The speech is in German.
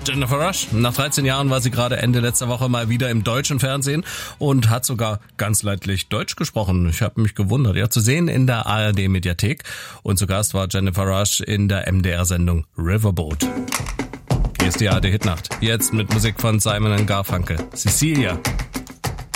Jennifer Rush. Nach 13 Jahren war sie gerade Ende letzter Woche mal wieder im deutschen Fernsehen und hat sogar ganz leidlich Deutsch gesprochen. Ich habe mich gewundert. Ja, zu sehen in der ARD-Mediathek. Und zu Gast war Jennifer Rush in der MDR-Sendung Riverboat. Hier ist die ARD-Hitnacht. Jetzt mit Musik von Simon & Garfunkel. Cecilia.